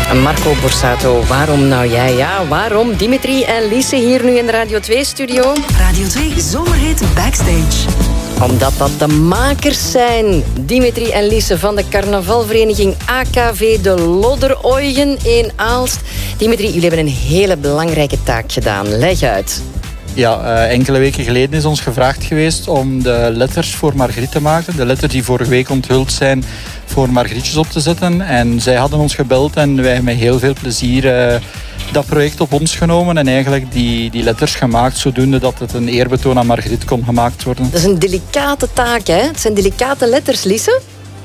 Marco Borsato, waarom nou jij? Ja, waarom? Dimitri en Lise hier nu in de Radio 2-studio. Radio 2 Zomerhit Backstage. Omdat dat de makers zijn. Dimitri en Lise van de carnavalvereniging AKV de Lodderoigen in Aalst. Dimitri, jullie hebben een hele belangrijke taak gedaan. Leg uit. Ja, enkele weken geleden is ons gevraagd geweest om de letters voor Margriet te maken. De letters die vorige week onthuld zijn voor Margrietjes op te zetten. En zij hadden ons gebeld en wij hebben met heel veel plezier dat project op ons genomen. En eigenlijk die letters gemaakt, zodoende dat het een eerbetoon aan Margriet kon gemaakt worden. Dat is een delicate taak, hè? Het zijn delicate letters, Lise?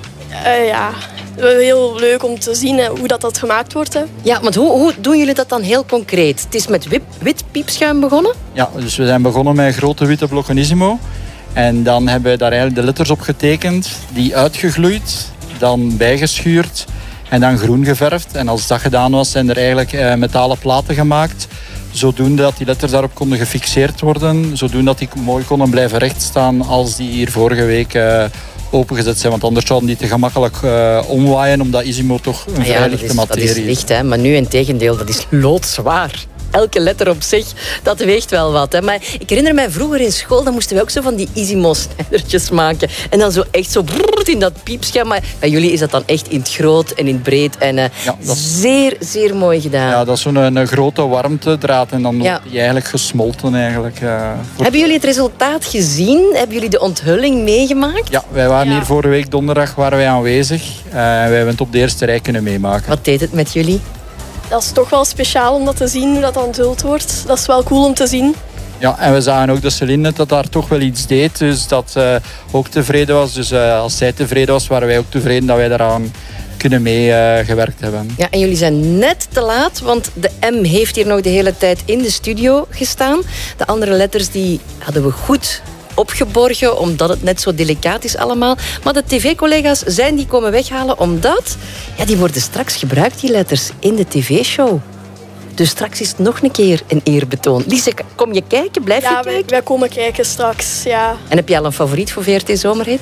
Ja, heel leuk om te zien hoe dat gemaakt wordt. Hè. Ja, want hoe doen jullie dat dan heel concreet? Het is met wit piepschuim begonnen? Ja, dus we zijn begonnen met grote witte Blockenissimo. En dan hebben we daar eigenlijk de letters op getekend, die uitgegloeid, dan bijgeschuurd en dan groen geverfd. En als dat gedaan was, zijn er eigenlijk metalen platen gemaakt, zodoende dat die letters daarop konden gefixeerd worden, zodoende dat die mooi konden blijven rechtstaan als die hier vorige week opengezet zijn. Want anders zouden die te gemakkelijk omwaaien, omdat Isimo toch een vrij lichte materie is. Dat is licht, hè? Maar nu in tegendeel, dat is loodzwaar. Elke letter op zich, dat weegt wel wat. Hè? Maar ik herinner mij vroeger in school, dan moesten we ook zo van die Isimo-snijdertjes maken. En dan zo echt zo in dat piepschuim. Maar bij jullie is dat dan echt in het groot en in het breed. En zeer, zeer mooi gedaan. Ja, dat is zo'n grote warmtedraad. En dan wordt die eigenlijk gesmolten. Eigenlijk, Hebben jullie het resultaat gezien? Hebben jullie de onthulling meegemaakt? Ja, wij waren hier vorige week donderdag aanwezig. Wij hebben het op de eerste rij kunnen meemaken. Wat deed het met jullie? Dat is toch wel speciaal om dat te zien, hoe dat onthuld wordt. Dat is wel cool om te zien. Ja, en we zagen ook dat Celine dat daar toch wel iets deed. Dus dat ook tevreden was. Dus als zij tevreden was, waren wij ook tevreden dat wij daaraan kunnen meegewerkt hebben. Ja, en jullie zijn net te laat, want de M heeft hier nog de hele tijd in de studio gestaan. De andere letters die hadden we goed opgeborgen, omdat het net zo delicaat is allemaal. Maar de tv-collega's zijn die komen weghalen, omdat die worden straks gebruikt, die letters, in de tv-show. Dus straks is het nog een keer een eerbetoon. Lise, kom je kijken? Blijf je kijken? Wij komen kijken straks, ja. En heb je al een favoriet voor VRT Zomerhit?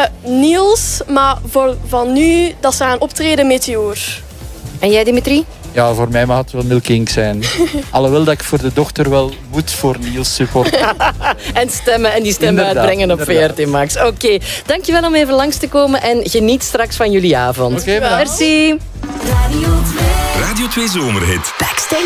Niels, maar van nu, dat ze gaan optreden Meteor. En jij, Dimitri? Ja, voor mij mag het wel Milk Inc. zijn. Alhoewel dat ik voor de dochter wel moet voor Niels supporten. En stemmen en die stemmen uitbrengen op VRT Max. Oké, dankjewel om even langs te komen en geniet straks van jullie avond. Oké, merci. Radio 2 Zomerhit. Backstage